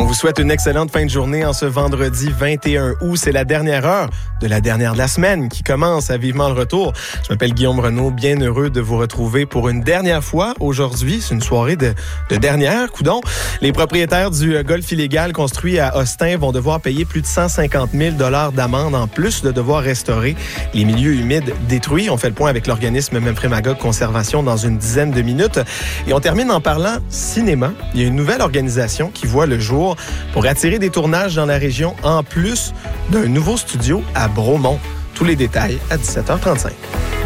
vous souhaite une excellente fin de journée en ce vendredi 21 août. C'est la dernière heure de la dernière de la semaine qui commence à vivement le retour. Je m'appelle Guillaume Renaud, bien heureux de vous retrouver pour une dernière fois aujourd'hui. C'est une soirée de dernière, coudonc. Les propriétaires du golf illégal construit à Austin vont devoir payer plus de 150 000 $ d'amende en plus de devoir restaurer les milieux humides détruits. On fait le point avec l'organisme Memphremagog Conservation dans une dizaine de minutes. Et on termine en parlant cinéma. Il y a une nouvelle organisation qui voit le jour pour attirer des tournages dans la région en plus d'un nouveau studio à Bromont. Tous les détails à 17h35.